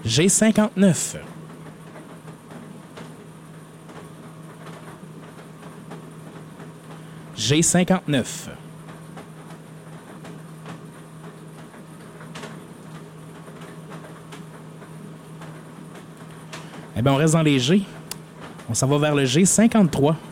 G59. G59. Eh bien, on reste dans les G. On s'en va vers le G53.